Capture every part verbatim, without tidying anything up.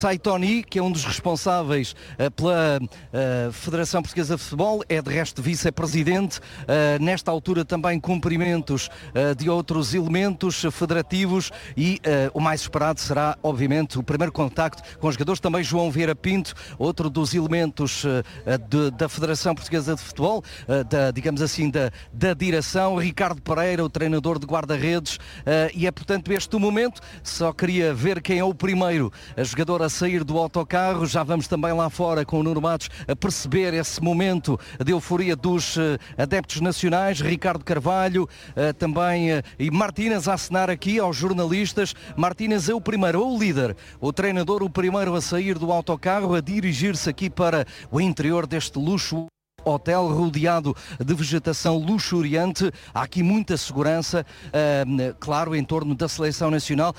Saitoni, que é um dos responsáveis uh, pela uh, Federação Portuguesa de Futebol, é de resto vice-presidente. Uh, nesta altura também cumprimentos uh, de outros elementos federativos e uh, o mais esperado será, obviamente, o primeiro contacto com os jogadores. Também João Vieira Pinto, outro dos elementos uh, de, da Federação Portuguesa de Futebol, uh, da, digamos assim, da, da direção. Ricardo Pereira, o treinador de guarda-redes. Uh, e é, portanto, este o momento. Só queria ver quem é o primeiro a jogador a sair do autocarro. Já vamos também lá fora com o Nuno Matos a perceber esse momento de euforia dos uh, adeptos nacionais. Ricardo Carvalho uh, também uh, e Martínez a acenar aqui aos jornalistas. Martínez é o primeiro, o líder, o treinador, o primeiro a sair do autocarro, a dirigir-se aqui para o interior deste luxo hotel rodeado de vegetação luxuriante. Há aqui muita segurança, uh, claro, em torno da seleção nacional.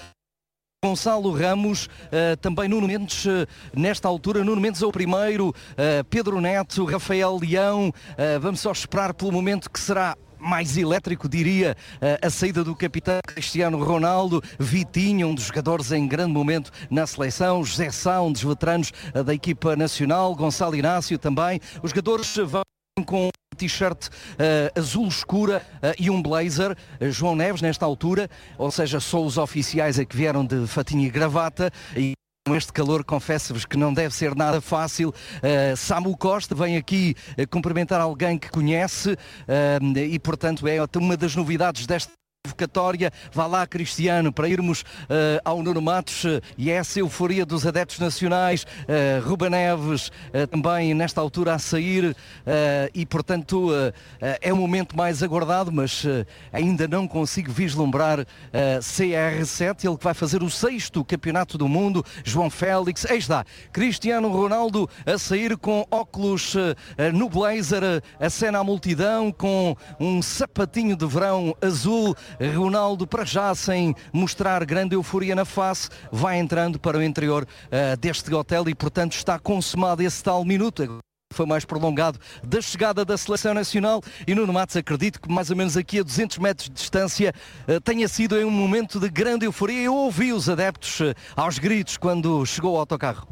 Gonçalo Ramos, uh, também Nuno Mendes, uh, nesta altura, Nuno Mendes é o primeiro, uh, Pedro Neto, Rafael Leão, uh, vamos só esperar pelo momento que será mais elétrico, diria, uh, a saída do capitão Cristiano Ronaldo, Vitinho, um dos jogadores em grande momento na seleção, José Sá, um dos veteranos uh, da equipa nacional, Gonçalo Inácio também. Os jogadores vão com t-shirt uh, azul escura uh, e um blazer, uh, João Neves nesta altura, ou seja, só os oficiais é que vieram de fatinha e gravata, e com este calor confesso-vos que não deve ser nada fácil. uh, Samu Costa vem aqui uh, cumprimentar alguém que conhece uh, e portanto é uma das novidades desta convocatória. Vá lá, Cristiano, para irmos uh, ao Nuno Matos uh, e essa euforia dos adeptos nacionais. uh, Ruben Neves uh, também nesta altura a sair uh, e portanto uh, uh, é o momento mais aguardado, mas uh, ainda não consigo vislumbrar uh, C R sete, ele que vai fazer o sexto campeonato do mundo. João Félix, eis lá, Cristiano Ronaldo a sair com óculos uh, uh, no blazer, uh, a cena à multidão com um sapatinho de verão azul. Ronaldo, para já sem mostrar grande euforia na face, vai entrando para o interior uh, deste hotel e portanto está consumado esse tal minuto. Foi mais prolongado da chegada da Seleção Nacional e Nuno Matos, acredito que mais ou menos aqui a duzentos metros de distância uh, tenha sido em um momento de grande euforia. Eu ouvi os adeptos uh, aos gritos quando chegou o autocarro.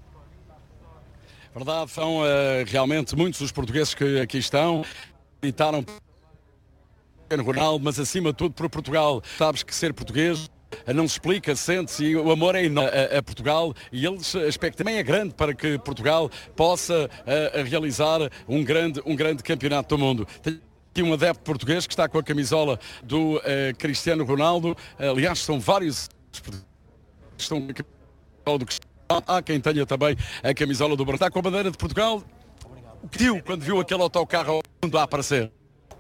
Verdade, são uh, realmente muitos os portugueses que aqui estão, gritaram Ronaldo, mas acima de tudo por Portugal. Sabes que ser português não se explica, sente-se, e o amor é enorme a, a Portugal e eles, a expectativa também é grande para que Portugal possa a, a realizar um grande, um grande campeonato do mundo. Tem aqui um adepto português que está com a camisola do uh, Cristiano Ronaldo. Aliás, são vários que estão com a camisola do Cristiano. Há quem tenha também a camisola do Brasil. Está com a bandeira de Portugal. O que viu quando viu aquele autocarro ao mundo a aparecer?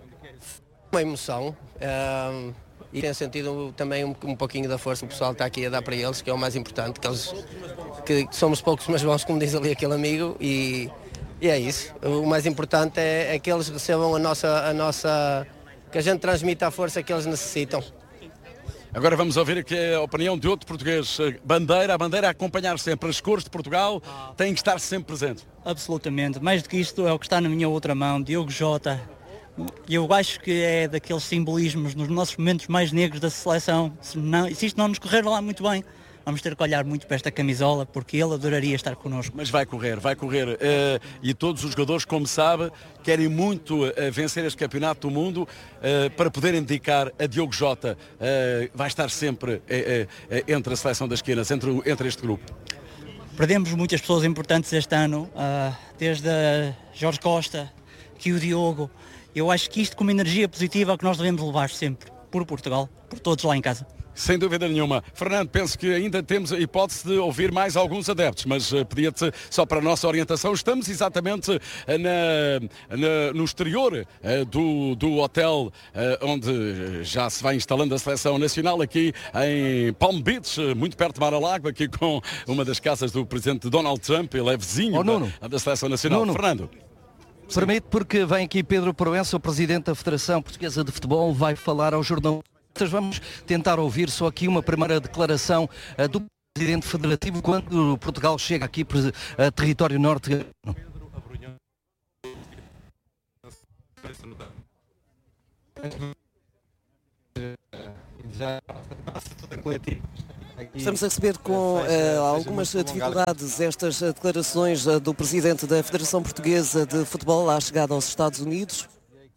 Uma emoção uh, e tenho sentido também um, um pouquinho da força que o pessoal está aqui a dar para eles, que é o mais importante, que, eles, que somos poucos mas bons, como diz ali aquele amigo, e, e é isso. O mais importante é, é que eles recebam a nossa, a nossa, que a gente transmita a força que eles necessitam. Agora vamos ouvir aqui a opinião de outro português. Bandeira, a bandeira a acompanhar sempre as cores de Portugal, tem que estar sempre presente. Absolutamente, mais do que isto é o que está na minha outra mão, Diogo Jota. Eu acho que é daqueles simbolismos nos nossos momentos mais negros da seleção. Se, não, se isto não nos correr lá muito bem, vamos ter que olhar muito para esta camisola, porque ele adoraria estar connosco. Mas vai correr, vai correr. Uh, e todos os jogadores, como sabe, querem muito uh, vencer este campeonato do mundo uh, para poderem dedicar a Diogo Jota. Uh, vai estar sempre uh, uh, entre a seleção das esquinas, entre, entre este grupo. Perdemos muitas pessoas importantes este ano, uh, desde a Jorge Costa, que o Diogo. Eu acho que isto, como energia positiva, é o que nós devemos levar sempre, por Portugal, por todos lá em casa. Sem dúvida nenhuma. Fernando, penso que ainda temos a hipótese de ouvir mais alguns adeptos, mas uh, pedia-te só para a nossa orientação. Estamos exatamente uh, na, na, no exterior uh, do, do hotel uh, onde já se vai instalando a Seleção Nacional, aqui em Palm Beach, uh, muito perto de Mar-a-Lago, aqui com uma das casas do presidente Donald Trump. Ele é vizinho oh, da, da Seleção Nacional. Nuno. Fernando. Permite, porque vem aqui Pedro Proença, o presidente da Federação Portuguesa de Futebol, vai falar ao jornalistas. Vamos tentar ouvir só aqui uma primeira declaração uh, do presidente federativo quando Portugal chega aqui para uh, território norte. Já Estamos a receber com uh, algumas dificuldades estas declarações uh, do Presidente da Federação Portuguesa de Futebol à chegada aos Estados Unidos.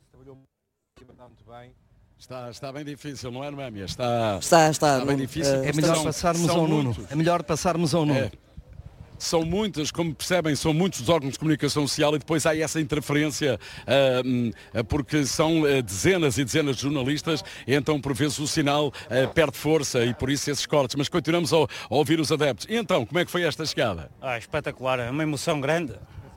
Está, está bem difícil, não é, Noémia? Está, está, está, está bem difícil. É melhor são, passarmos são ao Nuno. É melhor passarmos ao Nuno. É. São muitas, como percebem, são muitos os órgãos de comunicação social e depois há essa interferência uh, porque são uh, dezenas e dezenas de jornalistas e então por vezes o sinal uh, perde força e por isso esses cortes. Mas continuamos a, a ouvir os adeptos. E então, como é que foi esta chegada? Ah, espetacular, é uma emoção grande.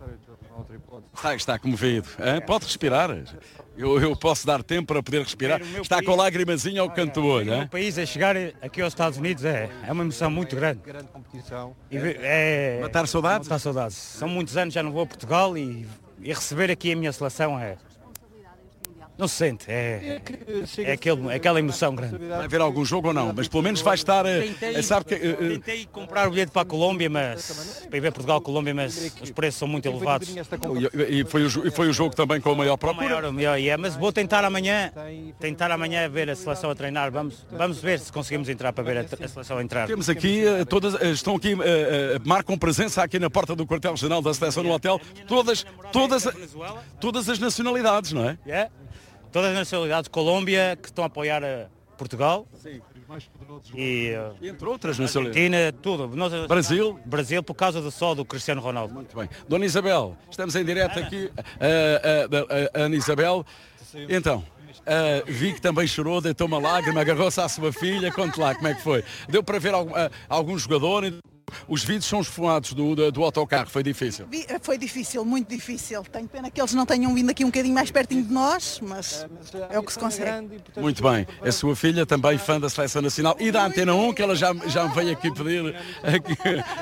Está, está comovido. Hein? Pode respirar. Eu, eu posso dar tempo para poder respirar. Está país, com a lagrimazinha ao canto do olho. O país a chegar aqui aos Estados Unidos é, é uma emoção muito grande. Grande competição. E, é, matar saudades? Matar saudades. São muitos anos, já não vou a Portugal e, e receber aqui a minha seleção é... Não se sente, é, é, aquele, é aquela emoção grande. Vai haver algum jogo ou não? Mas pelo menos vai estar... Tentei, sabe que, uh, tentei comprar o bilhete para a Colômbia, mas para ir ver Portugal-Colômbia, mas os preços são muito elevados. E, e, foi, o, e foi o jogo também com a maior procura? O maior, o maior, é, mas vou tentar amanhã, tentar amanhã ver a seleção a treinar. Vamos, vamos ver se conseguimos entrar para ver a, a seleção a entrar. Temos aqui, todas, estão aqui, uh, uh, marcam presença aqui na porta do quartel-general da seleção no hotel, todas, todas, todas as nacionalidades, não é? Yeah. Todas as nacionalidades, Colômbia, que estão a apoiar a Portugal. Sim, os mais poderosos. E, uh, entre outras nacionalidades. Argentina, tudo. Nós, Brasil. Brasil, por causa do só do Cristiano Ronaldo. Muito bem. Dona Isabel, estamos em direto aqui. A uh, uh, uh, Ana Isabel. Então, uh, vi que também chorou, deitou uma lágrima, agarrou-se à sua filha. Conte lá como é que foi. Deu para ver algum, uh, algum jogador... Os vídeos são esfumados do, do, do autocarro, foi difícil? Foi difícil, muito difícil. Tenho pena que eles não tenham vindo aqui um bocadinho mais pertinho de nós, mas é o que se consegue. Muito bem. A sua filha também fã da Seleção Nacional e da Antena um, que ela já, já me veio aqui pedir aqui,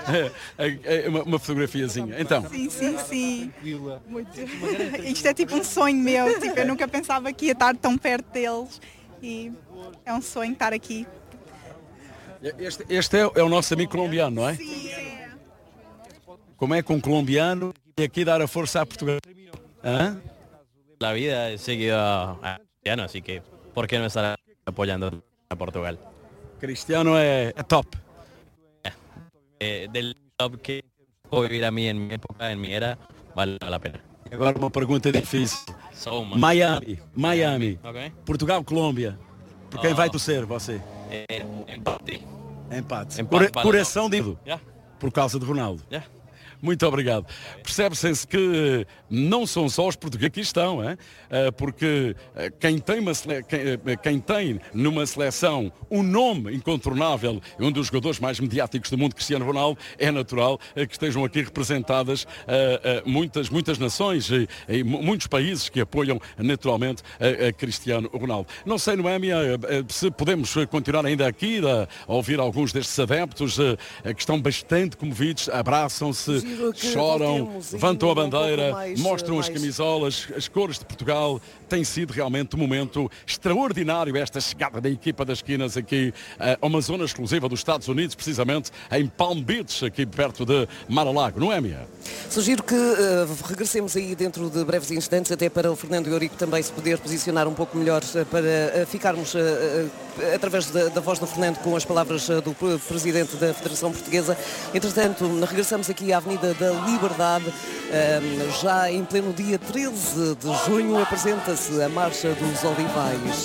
uma, uma fotografiazinha. Então. Sim, sim, sim. Muito. Isto é tipo um sonho meu, tipo, eu nunca pensava que ia estar tão perto deles e é um sonho estar aqui. Este, este é, é o nosso amigo colombiano, não é? Sim, é. Como é que um colombiano e aqui dar a força a Portugal? ¿Ah? La vida he seguido a Cristiano, así que ¿por qué no estar apoyando a Portugal? Cristiano é, é top. Eh, del top que puedo vivir a mí en mi época, en mi era, vale la pena. Agora uma pergunta difícil. So Miami, Miami, okay. Portugal, Colômbia. Por quem oh. vai torcer você? É, empate. Empate. Empate Cora, coração de yeah. Por causa de Ronaldo. Yeah. Muito obrigado. Percebe-se que não são só os portugueses que estão, é? Porque quem tem, uma sele... quem tem numa seleção um nome incontornável, um dos jogadores mais mediáticos do mundo, Cristiano Ronaldo, é natural que estejam aqui representadas muitas, muitas nações e muitos países que apoiam naturalmente a Cristiano Ronaldo. Não sei, Noémia, se podemos continuar ainda aqui a ouvir alguns destes adeptos que estão bastante comovidos, abraçam-se, choram, levantam a bandeira, mais, mostram mais... as camisolas, as cores de Portugal. Tem sido realmente um momento extraordinário esta chegada da equipa das esquinas aqui a uma zona exclusiva dos Estados Unidos, precisamente em Palm Beach, aqui perto de Mar-a-Lago, não é, Mia? Sugiro que uh, regressemos aí dentro de breves instantes, até para o Fernando Eurico também se poder posicionar um pouco melhor uh, para uh, ficarmos, uh, uh, através da, da voz do Fernando, com as palavras uh, do Presidente da Federação Portuguesa. Entretanto, regressamos aqui à Avenida da Liberdade, uh, já em pleno dia treze de junho, apresenta-se a Marcha dos Olivais.